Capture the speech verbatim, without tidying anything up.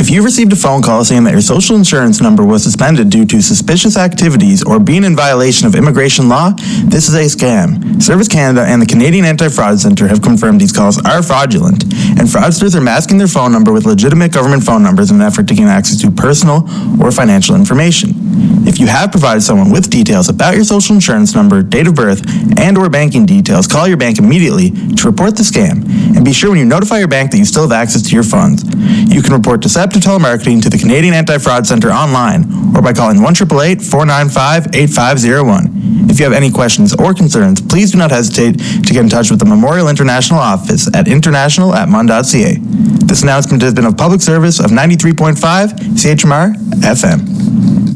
If you received a phone call saying that your social insurance number was suspended due to suspicious activities or being in violation of immigration law, this is a scam. Service Canada and the Canadian Anti-Fraud Centre have confirmed these calls are fraudulent, and fraudsters are masking their phone number with legitimate government phone numbers in an effort to gain access to personal or financial information. If you have provided someone with details about your social insurance number, date of birth, and or banking details, call your bank immediately to report the scam, and be sure when you notify your bank that you still have access to your funds. You can report deceptive telemarketing to the Canadian Anti-Fraud Centre online or by calling one eight eight eight, four nine five, eight five zero one. If you have any questions or concerns, please do not hesitate to get in touch with the Memorial International office at international at mun dot c a. This announcement has been of public service of ninety-three point five C H M R F M.